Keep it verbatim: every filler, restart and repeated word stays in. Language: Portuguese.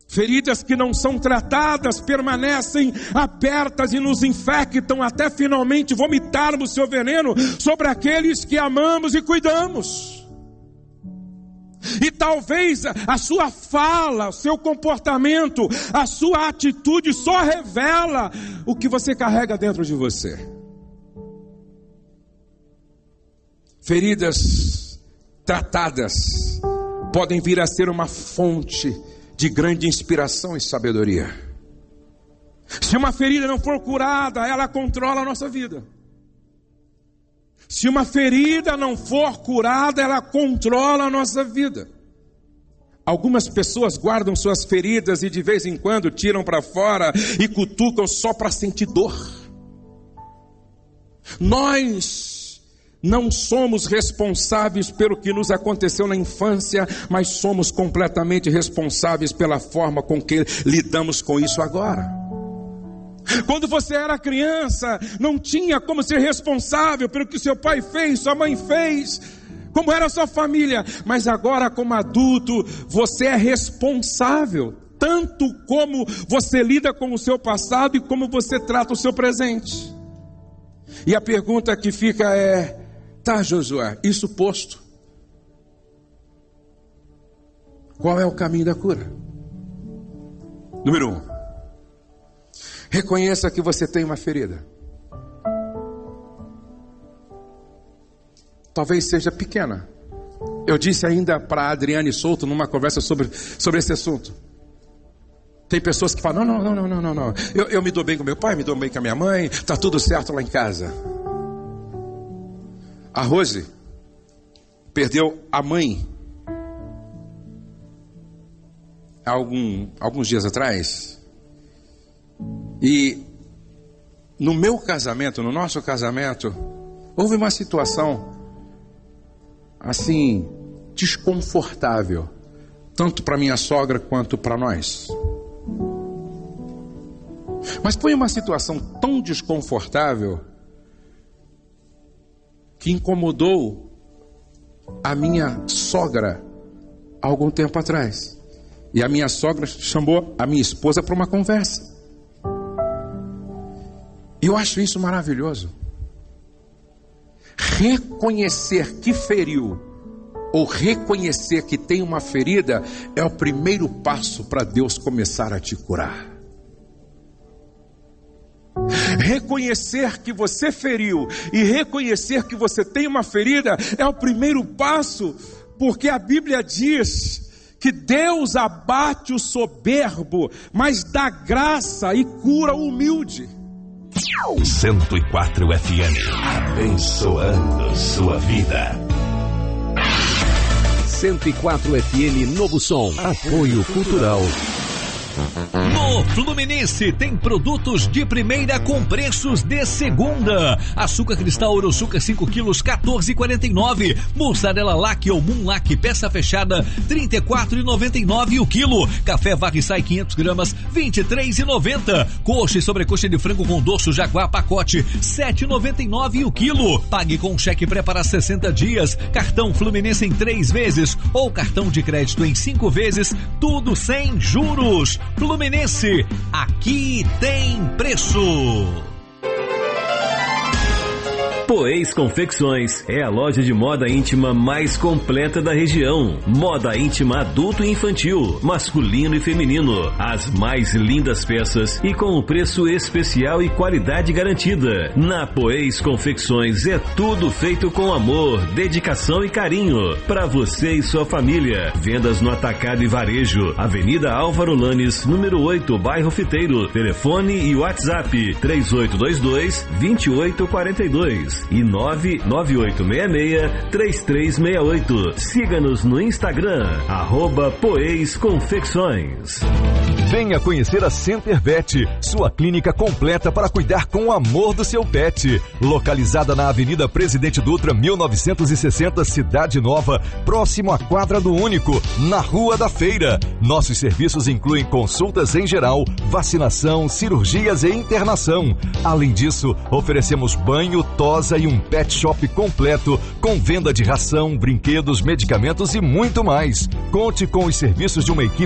Feridas que não são tratadas permanecem abertas e nos infectam até finalmente vomitarmos seu veneno sobre aqueles que amamos e cuidamos. E talvez a sua fala, o seu comportamento, a sua atitude só revela o que você carrega dentro de você. Feridas tratadas podem vir a ser uma fonte de grande inspiração e sabedoria. Se uma ferida não for curada, ela controla a nossa vida. Se uma ferida não for curada, ela controla a nossa vida. Algumas pessoas guardam suas feridas e de vez em quando tiram para fora e cutucam só para sentir dor. Nós não somos responsáveis pelo que nos aconteceu na infância, mas somos completamente responsáveis pela forma com que lidamos com isso agora. Quando você era criança, não tinha como ser responsável pelo que seu pai fez, sua mãe fez, como era a sua família. Mas agora, como adulto, você é responsável, tanto como você lida com o seu passado e como você trata o seu presente. E a pergunta que fica é: tá, Josué, isso posto, qual é o caminho da cura? Número um, reconheça que você tem uma ferida. Talvez seja pequena. Eu disse ainda para a Adriane Souto numa conversa sobre, sobre esse assunto. Tem pessoas que falam: não, não, não, não, não, não. Eu, eu me dou bem com meu pai, me dou bem com a minha mãe, está tudo certo lá em casa. A Rose perdeu a mãe há algum, alguns dias atrás. E no meu casamento, no nosso casamento, houve uma situação assim desconfortável, tanto para minha sogra quanto para nós. Mas foi uma situação tão desconfortável que incomodou a minha sogra há algum tempo atrás. E a minha sogra chamou a minha esposa para uma conversa. Eu acho isso maravilhoso. Reconhecer que feriu, ou reconhecer que tem uma ferida, é o primeiro passo para Deus começar a te curar. Reconhecer que você feriu e reconhecer que você tem uma ferida é o primeiro passo, porque a Bíblia diz que Deus abate o soberbo, mas dá graça e cura o humilde. cento e quatro F M, abençoando sua vida. cento e quatro F M Novo Som, apoio cultural. No Fluminense tem produtos de primeira com preços de segunda. Açúcar cristal Oroçuca cinco quilos, quatorze e quarenta e nove. Mussarela Lac ou Moonlac peça fechada, trinta e quatro e noventa e nove o quilo. Café Varre-Sai quinhentas gramas, vinte e três e noventa. Coxa e sobrecoxa de frango com dorso Jaguar pacote, sete e noventa e nove o quilo. Pague com cheque pré para sessenta dias. Cartão Fluminense em três vezes ou cartão de crédito em cinco vezes, tudo sem juros. Fluminense, aqui tem preço. Poês Confecções é a loja de moda íntima mais completa da região. Moda íntima adulto e infantil, masculino e feminino. As mais lindas peças e com um preço especial e qualidade garantida. Na Poês Confecções é tudo feito com amor, dedicação e carinho. Para você e sua família. Vendas no atacado e varejo. Avenida Álvaro Lanes, número oito, bairro Fiteiro. Telefone e WhatsApp três oito dois dois, dois oito quatro dois. E nove nove oito seis seis, três três seis oito. Siga-nos no Instagram, arroba Poês Confecções. Venha conhecer a Centerbet, sua clínica completa para cuidar com amor do seu pet. Localizada na Avenida Presidente Dutra, mil novecentos e sessenta, Cidade Nova, próximo à Quadra do Único, na Rua da Feira. Nossos serviços incluem consultas em geral, vacinação, cirurgias e internação. Além disso, oferecemos banho, tosa e um pet shop completo com venda de ração, brinquedos, medicamentos e muito mais. Conte com os serviços de uma equipe